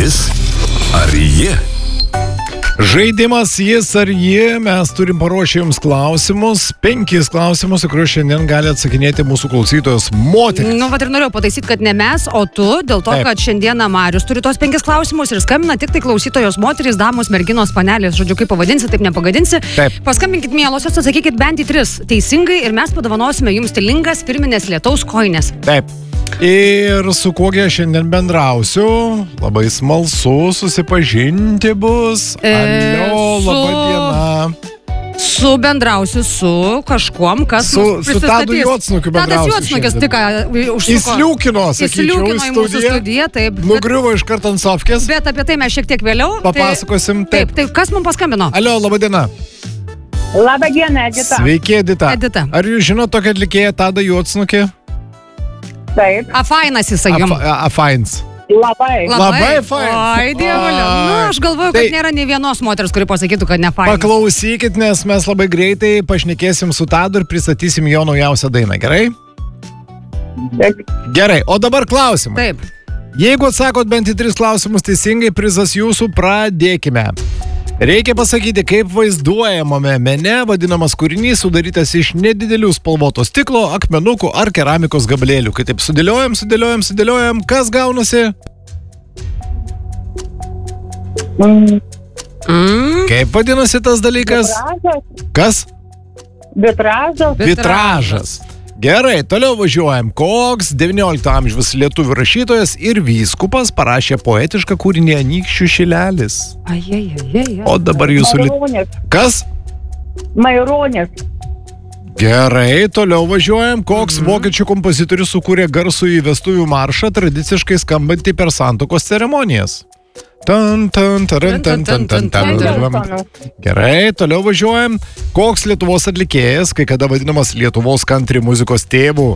Jis ar ji? Žaidimas jis ar ji, mes turim paruošę jums klausimus, 5 klausimus, į kuriuos šiandien gali atsakinėti mūsų klausytojos moteris. Ir norėjau pataisyti, kad ne mes, o tu, dėl to, kad šiandieną Marius turi tos 5 klausimus ir skambina tik tai klausytojos moteris, damos, merginos, panelės, žodžiu, kaip pavadinsi, taip nepagadinsi. Taip. Paskambinkit mielosios, atsakykit bent į 3 teisingai ir mes padovanosime jums stilingas firminės lietaus kojines. Taip. Ir su kuogi aš šiandien bendrausiu, labai smalsu susipažinti bus. Alio, laba diena. Su bendrausiu su kažkuom, kas Su Tadu Juodsnukiu bendrausiu. Tadas Juodsnukis tik užsuko. Įsliūkino, sakyčiau, į mūsų studiją, taip. Nugriuvo iš karto ant sofkės. Bet apie tai mes šiek tiek vėliau. Papasakosim. Taip, kas mums paskambino? Alio, laba diena. Labą dieną, Edita. Sveiki, Edita. Edita. Ar jūs žinote tokią atlikėją Tadą Juodsnukį? Taip. Afainas jisai jums. Afains. Labai. Labai fain. Oi, dievulio. Aš galvoju, kad nėra nei vienos moters, kuri pasakytų, kad ne fain. Paklausykit, nes mes labai greitai pašnekėsim su Tadu ir pristatysim jo naujausią dainą, gerai? Taip. Gerai, o dabar klausimai. Taip. Jeigu atsakot bent į 3 klausimus teisingai, prizas jūsų, pradėkime. Reikia pasakyti, kaip vaizduojamame mene vadinamas kūrinys sudarytas iš nedidelių spalvoto stiklo, akmenukų ar keramikos gabalėlių. Kai taip sudėliojam, kas gaunasi? Kaip vadinasi tas dalykas? Kas? Vitražas. Vitražas. Gerai, toliau važiuojam. Koks 19 amžiaus lietuvių rašytojas ir vyskupas parašė poetišką kūrinį Anykščių šilelis? O dabar jūsų... Maironis. Kas? Maironis. Gerai, toliau važiuojam. Koks vokiečių kompozitorius sukūrė garsų į vestuvių maršą, tradiciškai skambantį per santuokos ceremonijas? Gerai, toliau važiuojam. Koks Lietuvos atlikėjas, kai kada vadinamas Lietuvos country muzikos tėvu?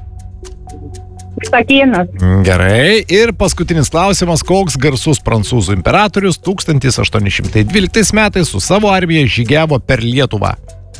Sakynas. Gerai, ir paskutinis klausimas. Koks garsus prancūzų imperatorius 1812 metais su savo armija žygiavo per Lietuvą?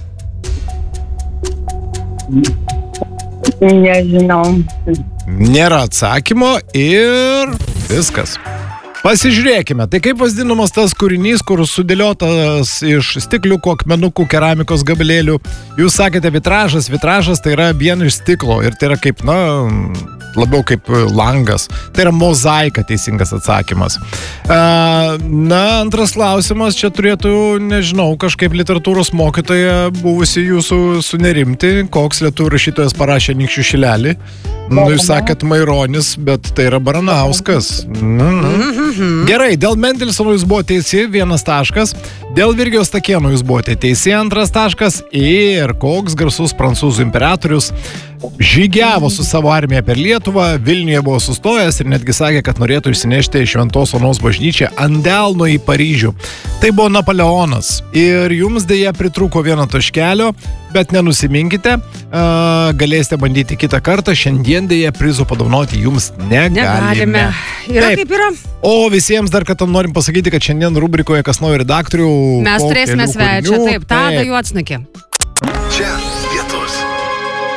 Nežinau. Nėra atsakymo ir viskas. Pasižiūrėkime, tai kaip vadinamas tas kūrinys, kur sudėliotas iš stikliukų, akmenukų, keramikos gabalėlių. Jūs sakėte vitražas, tai yra vien iš stiklo ir tai yra kaip, labiau kaip langas. Tai yra mozaika, teisingas atsakymas. Antras klausimas, čia turėtų, nežinau, kažkaip literatūros mokytoja buvusi jūsų sunerimti, koks lietuvių rašytojas parašė Anykščių šilelį. Jūs sakėt Maironis, bet tai yra Baranauskas. Gerai, dėl Mendelsono jūs buvote teisi, 1 taškas. Dėl Virgio Stakėno jūs buvote teisi, 2 taškas. Ir koks garsus prancūzų imperatorius žygiavo su savo armija per Lietuvą, Vilniuje buvo sustojęs ir netgi sakė, kad norėtų išsinešti Šventos Onos bažnyčią ant delno į Paryžių. Tai buvo Napoleonas. Ir jums dėja pritrūko 1 taškelio, bet nenusiminkite, galėsite bandyti kitą kartą. Šiandien dėja prizų padovanoti jums negalime. Yra kaip yra. O visiems dar kartą norim pasakyti, kad šiandien rubrikoje Kas naujo redaktorių mes turėsime svečią, taip, Tadą Juodsnukį. Čia